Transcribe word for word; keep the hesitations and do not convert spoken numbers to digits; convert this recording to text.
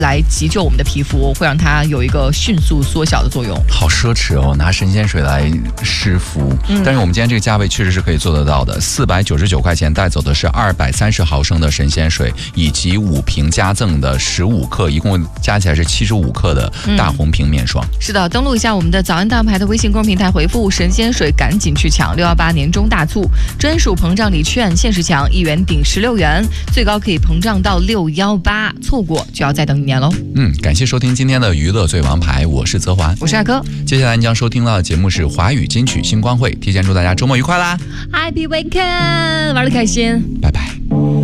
来急救我们的皮肤，会让它有一个迅速缩小的作用。 好奢侈哦，拿神仙水来湿敷、嗯、但是我们今天这个价位确实是可以做得到的，四百九十九块钱带走的是二百三十毫升的神仙水，以及五瓶加赠的十五克，一共加起来是七十五克的大红瓶面霜、 嗯、是的，登录一下我们的早安大牌的微信公众平台，回复神仙水赶紧去抢六一八年终大促专属膨胀礼券，限时抢一元顶十六元，最高可以膨胀到六一八，错过就要再等一年喽。 嗯，感谢收听今天的娱乐最王牌，我是泽华， 我是艾哥。 接下来你将收听到的节目是华语金曲星光会，提前祝大家周末愉快啦 Happy Weekend， 玩得开心， 拜拜。